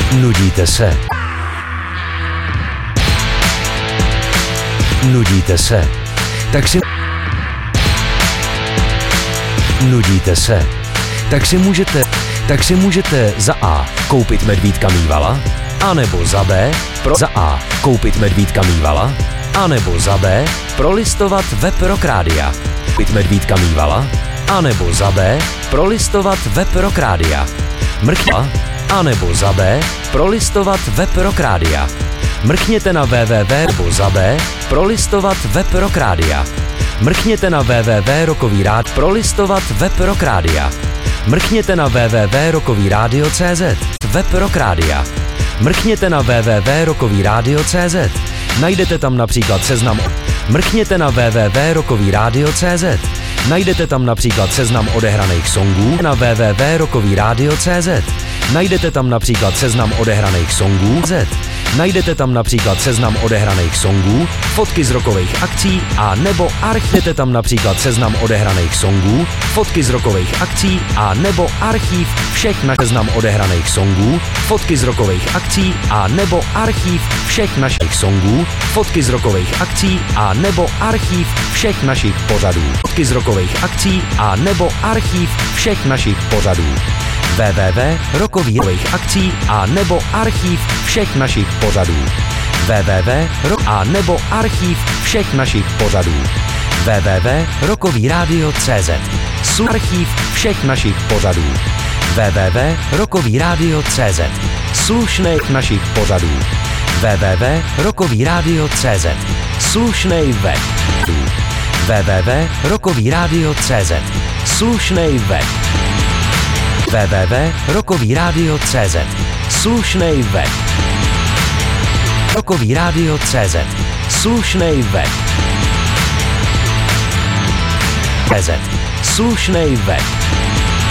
Nudíte se? Nudíte se? Nudíte se? Tak si můžete za A koupit medvídka Mývala, anebo za B za A koupit medvídka Mývala, anebo za B prolistovat web Rock Rádia. Koupit medvídka Mývala, anebo za B prolistovat web Rock Rádia. Mrkněte, anebo za B prolistovat web Rock Rádia. Mrkněte na www nebo za B prolistovat web Rock Rádia. Mrkněte na www.rockovýrádio prolistovat web Rock Rádia. Mrkněte na www.rockovýradio.cz web Rock Rádia. Mrkněte na www.rockovýradio.cz. Najdete tam například seznam. Mrkněte na www.rockovýradio.cz. Najdete tam například seznam odehraných songů na www.rockovýradio.cz. Najdete tam například seznam odehraných songů. Najdete tam například seznam odehraných songů, fotky z rockových akcí a nebo archiv. Tam například seznam odehraných songů, fotky z rockových akcí a nebo archiv všech na seznam odehraných songů, fotky z rockových akcí a nebo archiv všech našich songů, fotky z rockových akcí a nebo archiv všech našich pořadů, fotky z rockových akcí a nebo archiv všech našich pořadů. www.rockových akcí a nebo archiv všech našich pořadů. a nebo archiv všech našich pořadů. www.rockovýradio.cz. Archiv všech našich pořadů. www.rockovýradio.cz. Slušných našich pořadů. www.rockovýradio.cz. Slušnej web. www.rockovýradio.cz. Slušnej web. www.rockovýradio.cz. Slušnej web. Rockovýradio.cz. Slušnej web. CZ. Slušnej web.